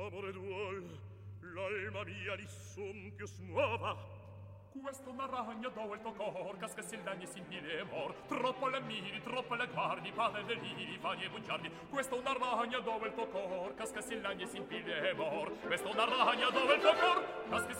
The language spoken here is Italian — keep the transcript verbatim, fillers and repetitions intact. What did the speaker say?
amore duol, l'alma mia di son più smuova. Questo una ragna do il tuo cor, casca si lagni si impile e mor. Troppo le miri, troppo le guardi, padre deliri, fagli e bugiardi. Questo una ragna do il tuo cor, casca si lagni si impile e mor. Questo una ragna do il tuo cor, casca